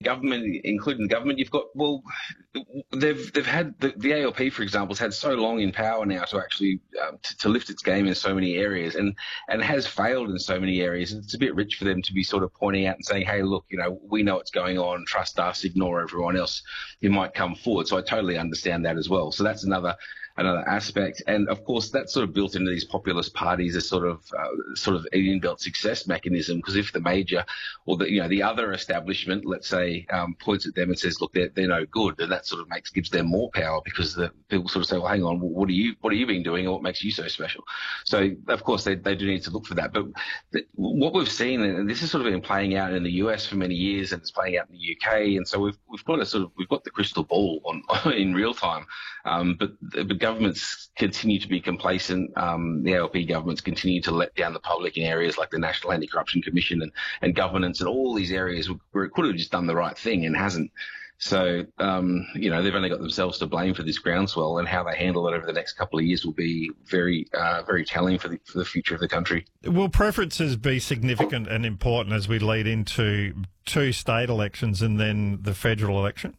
government, including government, you've got, well, they've had the ALP, for example, has had so long in power now to actually to lift its game in so many areas, and has failed in so many areas. It's a bit rich for them to be sort of pointing out and saying, hey, look, we know what's going on, trust us, ignore everyone else who might come forward. So I totally understand that as well. So that's another aspect, and of course that's sort of built into these populist parties as sort of an inbuilt success mechanism. Because if the major or the other establishment, let's say, points at them and says, look, they're no good, then that sort of gives them more power, because the people sort of say, well, hang on, what are you been doing, or what makes you so special? So of course they do need to look for that. But what we've seen, and this has sort of been playing out in the US for many years, and it's playing out in the UK, and so we've got the crystal ball on in real time, but governments continue to be complacent. The ALP governments continue to let down the public in areas like the National Anti-Corruption Commission and governance, and all these areas where it could have just done the right thing and hasn't. So, they've only got themselves to blame for this groundswell, and how they handle it over the next couple of years will be very, very telling for the future of the country. Will preferences be significant and important as we lead into 2 state elections and then the federal election?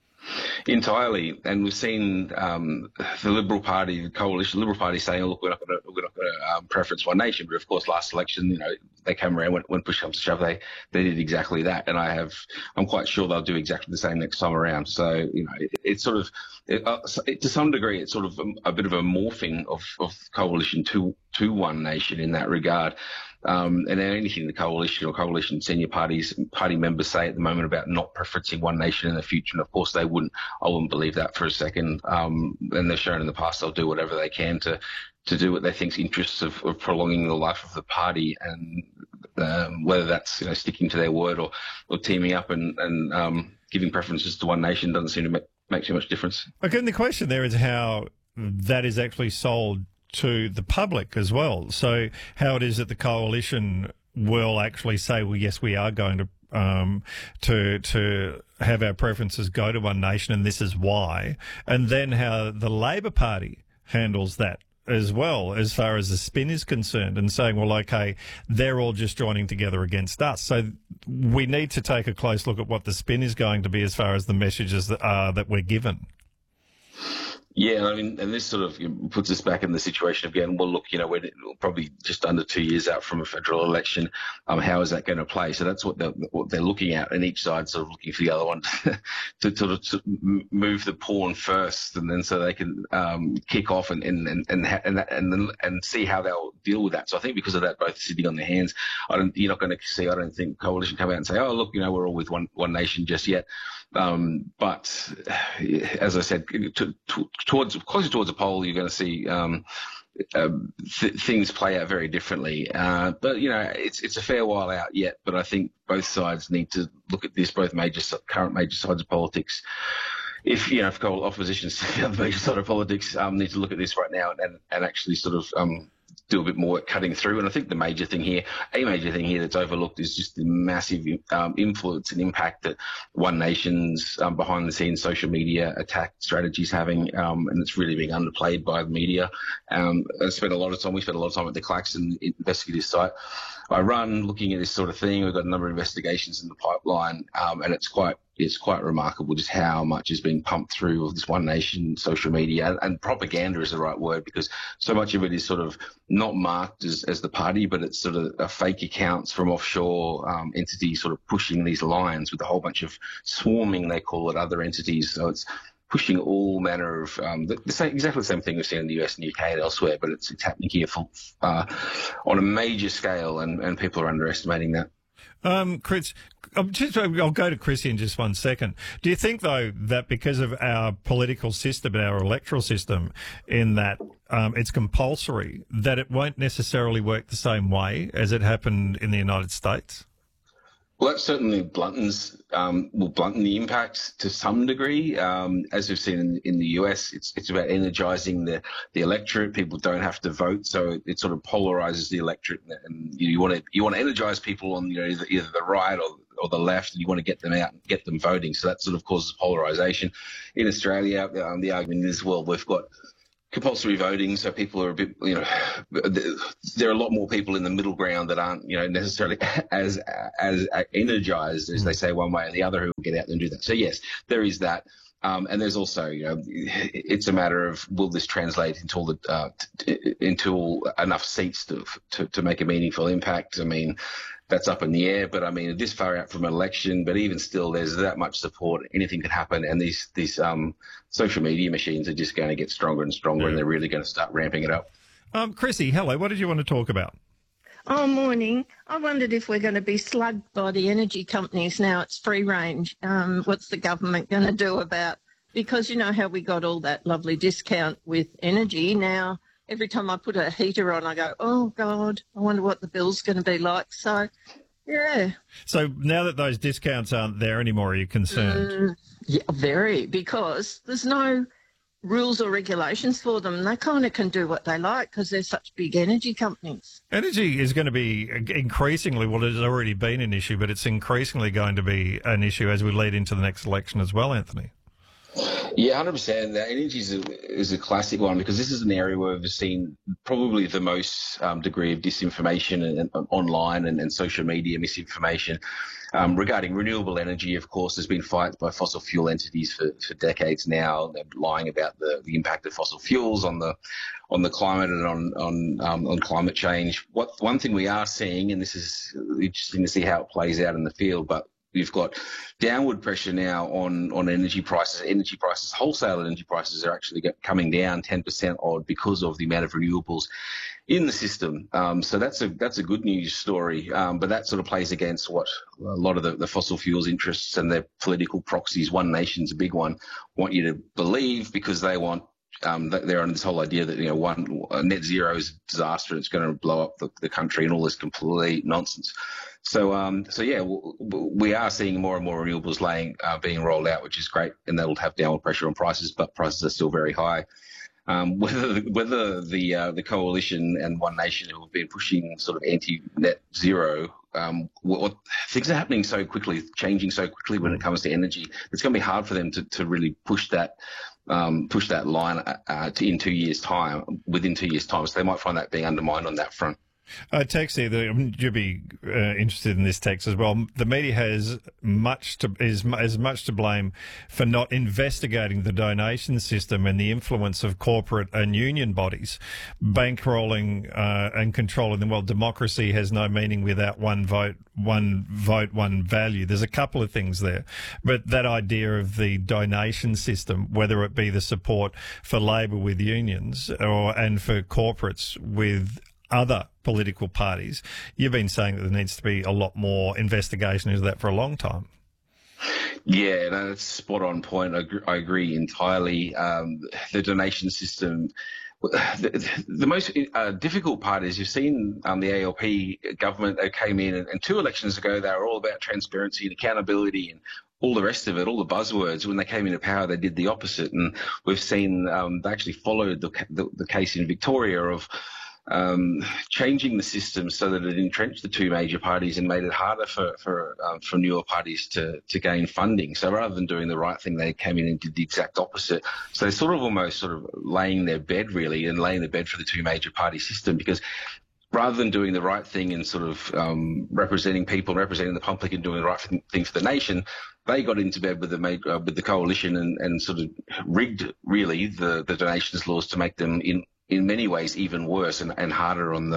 Entirely, and we've seen the Liberal Party, the coalition, Liberal Party saying, "Look, we're not going to preference one nation." But of course, last election, they came around when push comes to shove, they did exactly that, and I'm quite sure they'll do exactly the same next time around. So it's sort of to some degree, it's sort of a bit of a morphing of coalition to one nation in that regard. And anything the coalition or coalition senior party members say at the moment about not preferencing one nation in the future, and of course I wouldn't believe that for a second. And they've shown in the past they'll do whatever they can to do what they think's interests of prolonging the life of the party, and whether that's sticking to their word or teaming up and giving preferences to one nation doesn't seem to make too much difference. Again, the question there is how that is actually sold to the public as well. So how it is that the coalition will actually say, well, yes, we are going to have our preferences go to one nation, and this is why, and then how the Labor Party handles that as well, as far as the spin is concerned, and saying, well, okay, they're all just joining together against us. So we need to take a close look at what the spin is going to be as far as the messages that we're given. Yeah, I mean, and this sort of puts us back in the situation again. Well, look, we're probably just under 2 years out from a federal election. How is that going to play? So that's what they're looking at, and each side's sort of looking for the other one to sort of move the pawn first, and then so they can kick off and see how they'll deal with that. So I think because of that, both sitting on their hands. You're not going to see, I don't think, coalition come out and say, oh, look, we're all with one nation just yet. But as I said, closer towards a poll, you're going to see things play out very differently. But it's a fair while out yet. But I think both sides need to look at this. Both current major sides of politics. If opposition's the major side of politics, need to look at this right now and actually sort of do a bit more cutting through. And I think a major thing here that's overlooked is just the massive influence and impact that One Nation's behind the scenes social media attack strategy is having, and it's really being underplayed by the media. We spent a lot of time at the Claxon investigative site I run looking at this sort of thing. We've got a number of investigations in the pipeline, and it's quite remarkable just how much is being pumped through of this One Nation social media, and propaganda is the right word, because so much of it is sort of not marked as the party, but it's sort of fake accounts from offshore entities sort of pushing these lines with a whole bunch of swarming, they call it, other entities. So it's pushing all manner of exactly the same thing we've seen in the US and UK and elsewhere, but it's happening here on a major scale, and people are underestimating that. Chris, I'll go to Chrissy in just 1 second. Do you think, though, that because of our political system, our electoral system, in that it's compulsory, that it won't necessarily work the same way as it happened in the United States? Well, that certainly will blunt the impacts to some degree. As we've seen in the US, it's about energizing the electorate. People don't have to vote, so it sort of polarizes the electorate, and you want to energize people on either the right or the left, and you want to get them out and get them voting. So that sort of causes polarization. In Australia, the argument is, well, we've got compulsory voting, so people are a bit, there are a lot more people in the middle ground that aren't, necessarily as energized as they say one way or the other who will get out there and do that. So yes, there is that. And there's also, it's a matter of will this translate into enough seats to make a meaningful impact? I mean, that's up in the air, but I mean, this far out from an election, but even still, there's that much support. Anything could happen, and these social media machines are just going to get stronger and stronger, and they're really going to start ramping it up. Chrissy, hello. What did you want to talk about? Oh, morning. I wondered if we're going to be slugged by the energy companies now. It's free range. What's the government going to do about? Because you know how we got all that lovely discount with energy. Now, every time I put a heater on, I go, oh, God, I wonder what the bill's going to be like. So, yeah. So now that those discounts aren't there anymore, are you concerned? Yeah, very, because there's no rules or regulations for them. They kind of can do what they like because they're such big energy companies. Energy is going to be increasingly, well, it has already been an issue, but it's increasingly going to be an issue as we lead into the next election as well, Anthony. Yeah, 100%. The energy is a classic one because this is an area where we've seen probably the most degree of disinformation and online and social media misinformation. Regarding renewable energy, of course, there's been fights by fossil fuel entities for decades now. They're lying about the impact of fossil fuels on the climate and on climate change. One thing we are seeing, and this is interesting to see how it plays out in the field, but we've got downward pressure now on energy prices. Wholesale energy prices are actually coming down 10% odd because of the amount of renewables in the system. So that's a good news story. But that sort of plays against what a lot of the fossil fuels interests and their political proxies, One Nation's a big one, want you to believe because they want they're on this whole idea that net zero is a disaster and it's going to blow up the country and all this complete nonsense. So yeah, we are seeing more and more renewables being rolled out, which is great, and that'll have downward pressure on prices, but prices are still very high. Whether the coalition and One Nation who have been pushing sort of anti-net zero, things are happening so quickly, changing so quickly when it comes to energy. It's going to be hard for them to really push that line within 2 years' time. So they might find that being undermined on that front. Tex, you'd be interested in this, Tex, as well. The media has as much to blame for not investigating the donation system and the influence of corporate and union bodies, bankrolling and controlling them. Well, democracy has no meaning without one vote, one value. There's a couple of things there. But that idea of the donation system, whether it be the support for Labor with unions and for corporates with other political parties, you've been saying that there needs to be a lot more investigation into that for a long time. Yeah, no, that's spot on point. I agree entirely. The donation system, the most difficult part is you've seen the ALP government, they came in and 2 elections ago, they were all about transparency and accountability and all the rest of it, all the buzzwords. When they came into power, they did the opposite. And we've seen they actually followed the case in Victoria of changing the system so that it entrenched the 2 major parties and made it harder for newer parties to gain funding. So rather than doing the right thing, they came in and did the exact opposite. So they're sort of laying their bed really, and laying the bed for the 2 major party system, because rather than doing the right thing and sort of representing people, representing the public and doing the right thing for the nation, they got into bed with the coalition and sort of rigged really the donations laws to make them in many ways even worse and harder on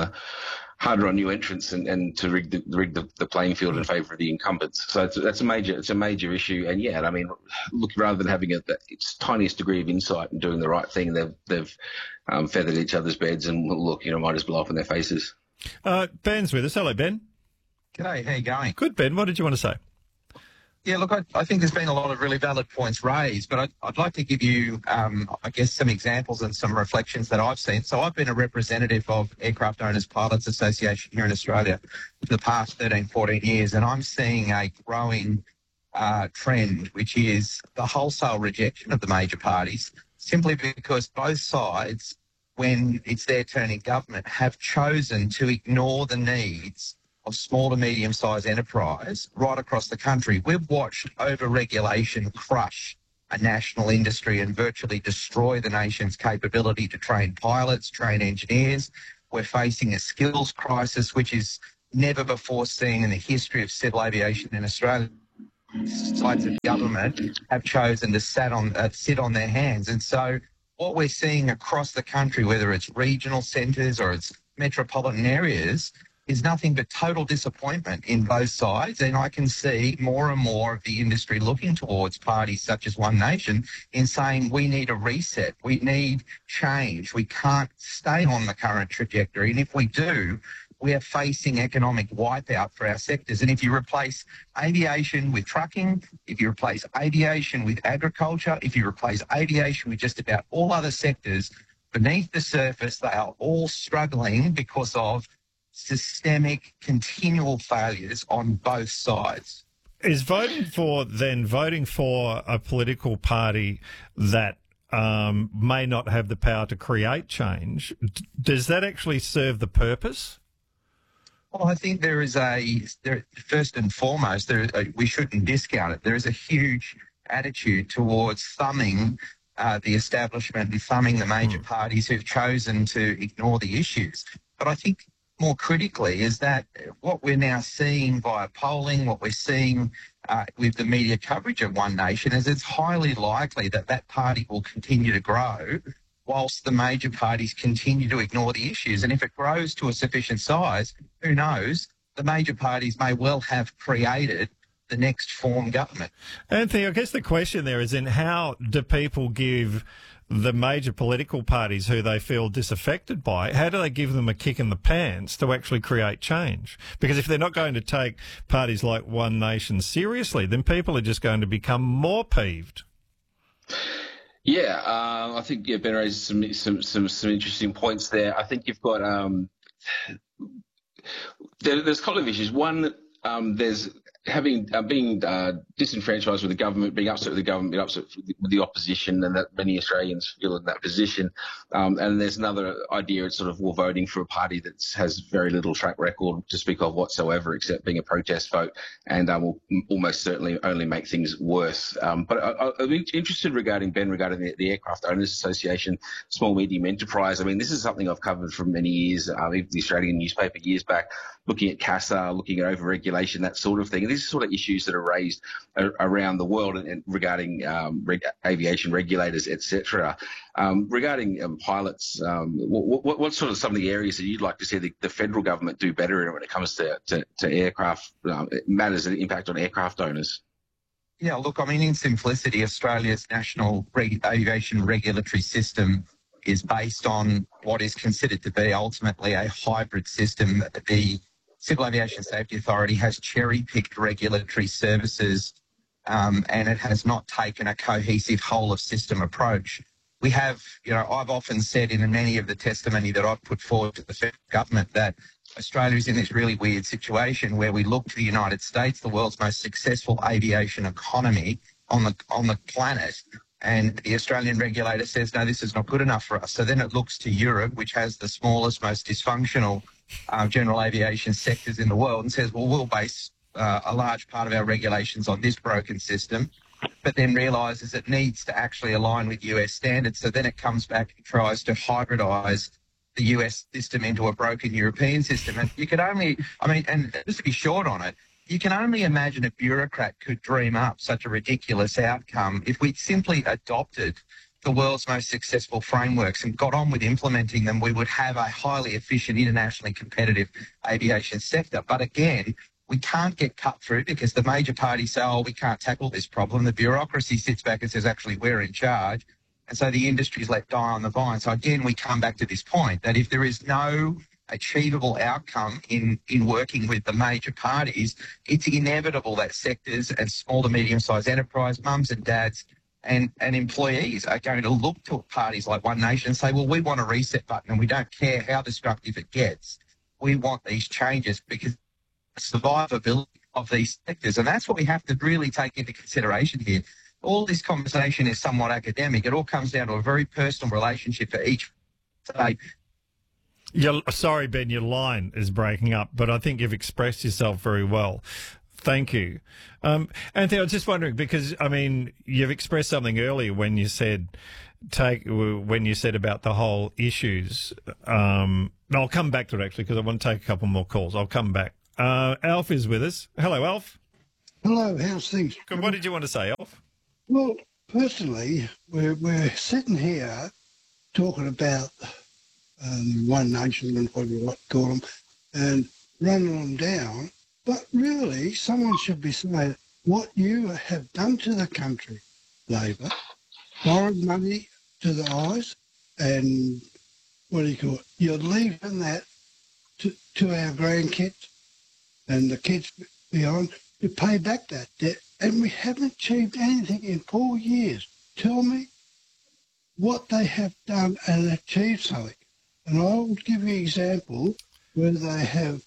new entrants and to rig the playing field in favour of the incumbents. So it's a major issue. And yeah, I mean, look, rather than having its tiniest degree of insight and doing the right thing, they've feathered each other's beds and look, might as blow up in their faces. Ben's with us. Hello, Ben. G'day, how you going? Good, Ben. What did you want to say? Yeah, look, I think there's been a lot of really valid points raised, but I'd like to give you, I guess, some examples and some reflections that I've seen. So I've been a representative of Aircraft Owners Pilots Association here in Australia for the past 13, 14 years, and I'm seeing a growing trend, which is the wholesale rejection of the major parties, simply because both sides, when it's their turn in government, have chosen to ignore the needs of small to medium-sized enterprise right across the country. We've watched over-regulation crush a national industry and virtually destroy the nation's capability to train pilots, train engineers. We're facing a skills crisis, which is never before seen in the history of civil aviation in Australia. Sides of government have chosen to sit on their hands. And so what we're seeing across the country, whether it's regional centres or it's metropolitan areas, is nothing but total disappointment in both sides. And I can see more and more of the industry looking towards parties such as One Nation in saying we need a reset, we need change, we can't stay on the current trajectory. And if we do, we are facing economic wipeout for our sectors. And if you replace aviation with trucking, if you replace aviation with agriculture, if you replace aviation with just about all other sectors, beneath the surface, they are all struggling because of systemic, continual failures on both sides. Is voting for a political party that may not have the power to create change, does that actually serve the purpose? Well, I think first and foremost, we shouldn't discount it. There is a huge attitude towards thumbing the establishment and thumbing the major parties who've chosen to ignore the issues. But I think more critically is that what we're now seeing via polling, what we're seeing with the media coverage of One Nation is it's highly likely that that party will continue to grow whilst the major parties continue to ignore the issues. And if it grows to a sufficient size, who knows, the major parties may well have created the next form government. Anthony, I guess the question there is in how do people give the major political parties who they feel disaffected by, how do they give them a kick in the pants to actually create change? Because if they're not going to take parties like One Nation seriously, then people are just going to become more peeved. Yeah, I think Ben raises some interesting points there. I think you've got there's a couple of issues. One, there's being disenfranchised with the government, being upset with the government, being upset with the opposition, and that many Australians feel in that position. And there's another idea, it's sort of voting for a party that has very little track record to speak of whatsoever, except being a protest vote, and will almost certainly only make things worse. But I'm interested regarding the Aircraft Owners Association, Small Medium Enterprise. I mean, this is something I've covered for many years, even the Australian newspaper years back, looking at CASA, looking at over-regulation, that sort of thing. And these are sort of issues that are raised around the world and regarding aviation regulators, etc. Regarding pilots, what sort of some of the areas that you'd like to see the federal government do better in when it comes to aircraft matters that impact on aircraft owners? Yeah, look, I mean, in simplicity, Australia's national aviation regulatory system is based on what is considered to be ultimately a hybrid system. The Civil Aviation Safety Authority has cherry-picked regulatory services and it has not taken a cohesive whole-of-system approach. We have, I've often said in many of the testimony that I've put forward to the federal government that Australia is in this really weird situation where we look to the United States, the world's most successful aviation economy on the planet, and the Australian regulator says, no, this is not good enough for us. So then it looks to Europe, which has the smallest, most dysfunctional general aviation sectors in the world, and says, well, we'll base a large part of our regulations on this broken system, but then realises it needs to actually align with US standards. So then it comes back and tries to hybridise the US system into a broken European system. And you can only, and just to be short on it, you can only imagine a bureaucrat could dream up such a ridiculous outcome if we simply adopted the world's most successful frameworks and got on with implementing them. We would have a highly efficient, internationally competitive aviation sector. But again, we can't get cut through because the major parties say, oh, we can't tackle this problem. The bureaucracy sits back and says, actually, we're in charge. And so the industry's let die on the vine. So again, we come back to this point that if there is no achievable outcome in working with the major parties, it's inevitable that sectors and small to medium-sized enterprise, mums and dads and employees are going to look to parties like One Nation and say, well, we want a reset button and we don't care how destructive it gets. We want these changes because survivability of these sectors. And that's what we have to really take into consideration here. All this conversation is somewhat academic. It all comes down to a very personal relationship for each state. Sorry, Ben, your line is breaking up, but I think you've expressed yourself very well. Thank you. Anthony, I was just wondering, because, I mean, you've expressed something earlier when you said about the whole issues. I'll come back to it, actually, because I want to take a couple more calls. I'll come back. Alf is with us. Hello, Alf. Hello, how's things? Good. What did you want to say, Alf? Well, personally, we're sitting here talking about One Nation and what you like to call them, and running them down. But really, someone should be saying what you have done to the country, Labor, borrowed money to the eyes, and what do you call it? You're leaving that to our grandkids and the kids beyond to pay back that debt, and we haven't achieved anything in 4 years. Tell me what they have done and achieved something. And I'll give you an example where they have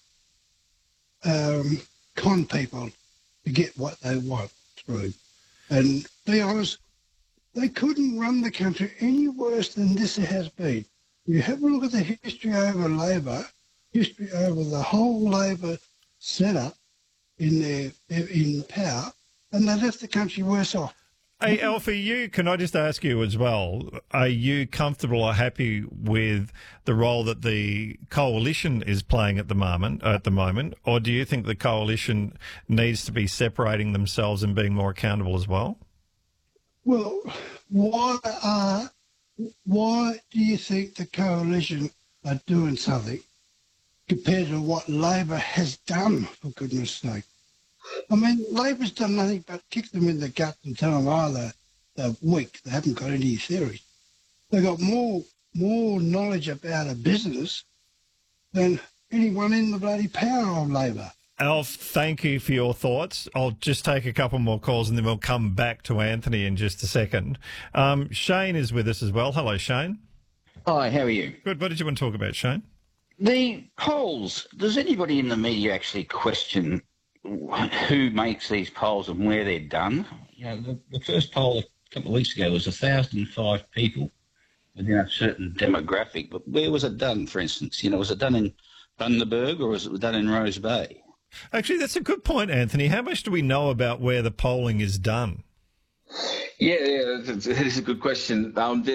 con people to get what they want through. And be honest, they couldn't run the country any worse than this has been. You have a look at the history over Labor, history over the whole Labor setup in power, and they left the country worse off. Hey, Alfie, can I just ask you as well, are you comfortable or happy with the role that the coalition is playing at the moment, or do you think the coalition needs to be separating themselves and being more accountable as well? Well, why do you think the coalition are doing something compared to what Labor has done, for goodness sake? I mean, Labor's done nothing but kick them in the gut and tell them, they're weak, they haven't got any theory. They've got more knowledge about a business than anyone in the bloody power of Labor. Alf, thank you for your thoughts. I'll just take a couple more calls and then we'll come back to Anthony in just a second. Shane is with us as well. Hello, Shane. Hi, how are you? Good. What did you want to talk about, Shane? The polls, does anybody in the media actually question who makes these polls and where they're done? You know, the first poll a couple of weeks ago was 1,005 people within a certain demographic, but where was it done, for instance? You know, was it done in Bundaberg or was it done in Rose Bay? Actually, that's a good point, Anthony. How much do we know about where the polling is done? Yeah, that is a good question.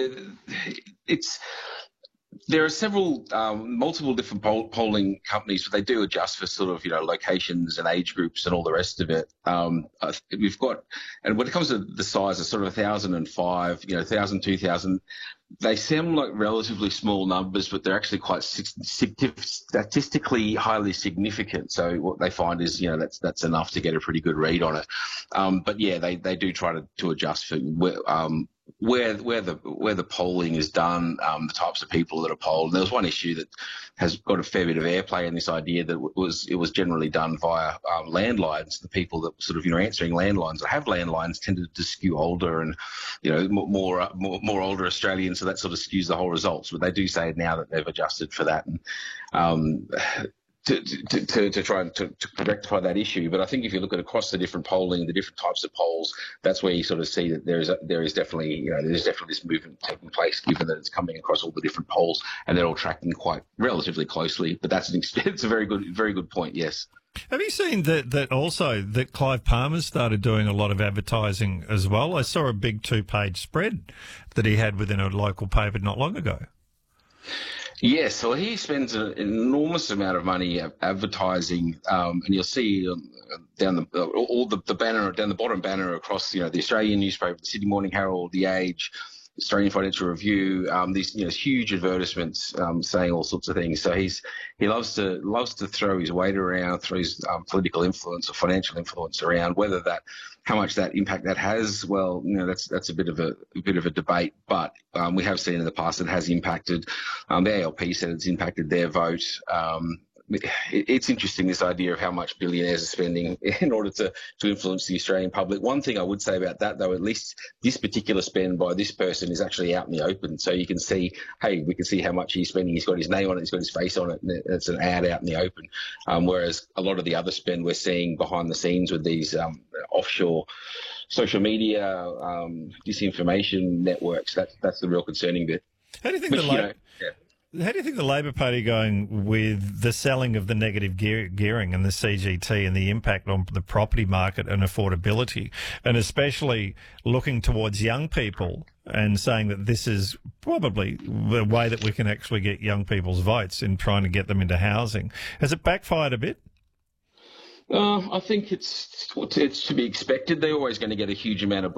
There are several, multiple different polling companies, but they do adjust for sort of, locations and age groups and all the rest of it. We've got, and when it comes to the size of sort of 1,005, 1,000, 2,000, they seem like relatively small numbers, but they're actually quite statistically highly significant. So what they find is, that's enough to get a pretty good read on it. But yeah, they do try to adjust for where the polling is done, the types of people that are polled. And there was one issue that has got a fair bit of airplay in this idea that it was generally done via landlines. The people that sort of answering landlines or have landlines tended to skew older and more older Australians, so that sort of skews the whole results. But they do say now that they've adjusted for that and to try and to rectify that issue. But I think if you look at across the different polling, the different types of polls, that's where you sort of see that there is definitely this movement taking place, given that it's coming across all the different polls and they're all tracking quite relatively closely. But it's a very good point. Yes. Have you seen that Clive Palmer's started doing a lot of advertising as well? I saw a big 2-page spread that he had within a local paper not long ago. Yes, so he spends an enormous amount of money advertising, and you'll see down the banner, down the bottom banner across, the Australian newspaper, the Sydney Morning Herald, The Age, Australian Financial Review, these huge advertisements saying all sorts of things. So he loves to throw his weight around, throw his political influence or financial influence around. How much that impact that has, well, that's a bit of a debate. But we have seen in the past it has impacted. The ALP said it's impacted their vote. It's interesting, this idea of how much billionaires are spending in order to influence the Australian public. One thing I would say about that, though, at least this particular spend by this person is actually out in the open. So you can see, we can see how much he's spending. He's got his name on it. He's got his face on it. And it's an ad out in the open. Whereas a lot of the other spend we're seeing behind the scenes with these offshore social media, disinformation networks, that's the real concerning bit. How do you think How do you think the Labor Party going with the selling of the negative gearing and the CGT and the impact on the property market and affordability, and especially looking towards young people and saying that this is probably the way that we can actually get young people's votes in trying to get them into housing? Has it backfired a bit? I think it's to be expected. They're always going to get a huge amount of